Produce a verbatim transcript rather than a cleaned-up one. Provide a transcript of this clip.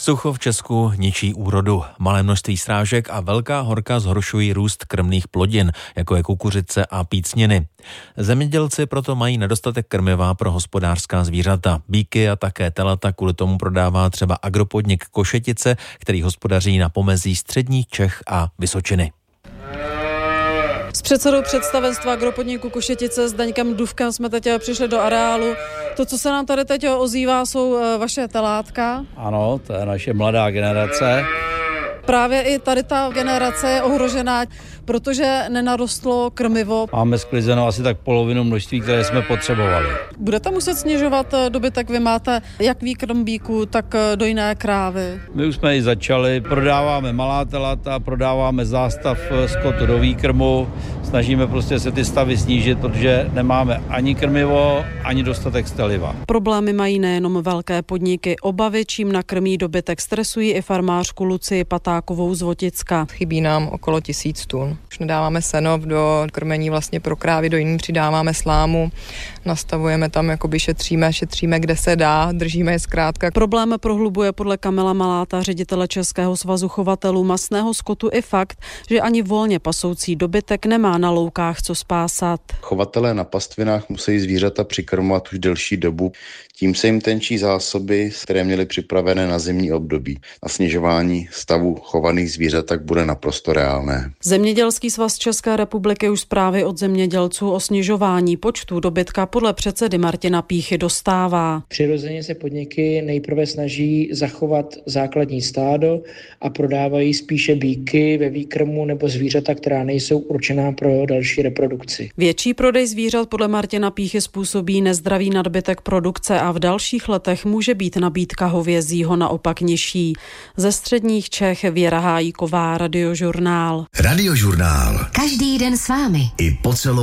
Sucho v Česku ničí úrodu. Malé množství srážek a velká horka zhoršují růst krmných plodin, jako je kukuřice a pícniny. Zemědělci proto mají nedostatek krmiva pro hospodářská zvířata. Býky a také telata kvůli tomu prodává třeba agropodnik Košetice, který hospodaří na pomezí středních Čech a Vysočiny. S předsedou představenstva agropodniku Košetice Zdeňkem Dufkem jsme teď přišli do areálu. To, co se nám tady teď ozývá, jsou vaše telátka. Ano, to je naše mladá generace. Právě i tady ta generace je ohrožená, protože nenarostlo krmivo. Máme sklizeno asi tak polovinu množství, které jsme potřebovali. Budete muset snižovat dobytek, vy máte jak výkrm bíků, tak dojné krávy. My už jsme ji začali, prodáváme malá telata, prodáváme zástav skotu do výkrmu, snažíme prostě se ty stavy snížit, protože nemáme ani krmivo, ani dostatek steliva. Problémy mají nejenom velké podniky. Obavy, čím nakrmí dobytek, stresují i farmářku Lucii Patákovou z Voticka. Chybí nám okolo tisíc tun. Už nedáváme seno do krmení vlastně pro krávy, do jiných přidáváme slámu, nastavujeme tam, jakoby šetříme, šetříme, kde se dá, držíme je zkrátka. Problém prohlubuje podle Kamila Maláta, ředitele Českého svazu chovatelů masného skotu, i fakt, že ani volně pasoucí dobytek nemá na loukách co spásat. Chovatelé na pastvinách musí zvířata přikrmovat už delší dobu, tím se jim tenčí zásoby, které měly připravené na zimní období. A snižování stavu chovaných zvířat tak bude naprosto reálné. Zemědělský svaz České republiky už zprávy od zemědělců o snižování počtu dobytka podle předsedy Martina Píchy dostává. Přirozeně se podniky nejprve snaží zachovat základní stádo a prodávají spíše býky ve výkrmu nebo zvířata, která nejsou určená pro další reprodukci. Větší prodej zvířat podle Martina Píchy způsobí nezdravý nadbytek produkce a v dalších letech může být nabídka hovězího naopak nižší. Ze středních Čech Věra Hájíková, Radiožurnál. Radiožurnál. Každý den s vámi. I po celou